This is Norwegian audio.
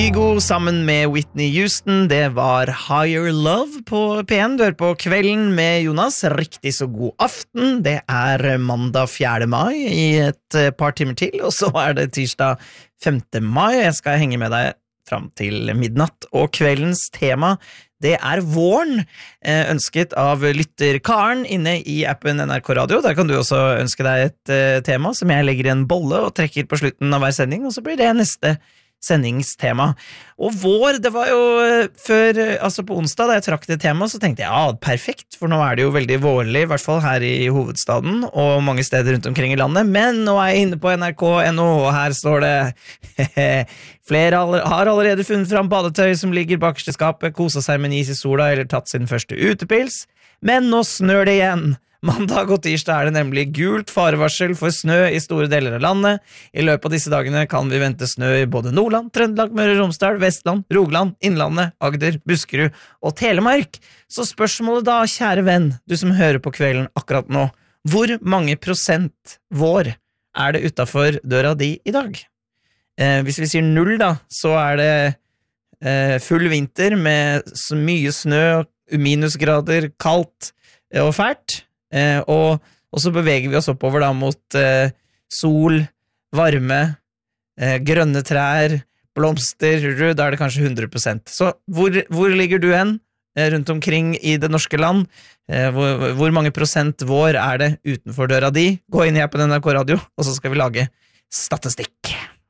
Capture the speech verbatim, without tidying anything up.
Kygo sammen med Whitney Houston, det var Higher Love på P en. Du hører på Kvelden med Jonas. Riktig så god aften. Det er mandag fjerde mai i et par timer til, og så er det tirsdag femte mai. Jeg skal henge med deg fram til midnatt, og kveldens tema, det er våren, ønsket av lytter Karen inne i appen N R K Radio. Der kan du også ønske deg et tema som jeg legger i en bolle og trekker på slutten av hver sending, og så blir det neste sendingstema. Og vår, det var jo før, altså på onsdag da jeg trakk det tema, så tenkte jeg, ja, perfekt, for nå er det jo veldig vårlig, i hvert fall her i hovedstaden, og mange steder rundt omkring i landet, men nå er jeg inne på N R K punkt N O, og her står det, flere har allerede funnet fram badetøy som ligger bakerst i skapet, koset seg med en is i sola, eller tatt sin første utepils, men nå snør det igjen. Mandag og tirsdag er det nemlig gult farevarsel for snø i store deler av landet. I løpet av disse dagene kan vi vente snø i både Nordland, Trøndelag, Møre og Romsdal, Vestland, Rogaland, Innlandet, Agder, Buskerud og Telemark. Så spørsmålet da, kjære venn, du som hører på kvelden akkurat nå, hvor mange prosent vår er det utenfor døra di i dag? Eh, hvis vi sier null da, så er det eh, full vinter med så mye snø, minusgrader, kaldt og fælt. Eh, og, og så beveger vi oss oppover da mot eh, sol, varme, eh, grønne trær, blomster, rød, da er det kanskje hundre prosent. Så hvor, hvor ligger du hen eh, rundt omkring i det norske land? Eh, hvor, hvor mange prosent vår er det utenfor døra di? Gå inn i appen N R K Radio, og så skal vi lage statistikk.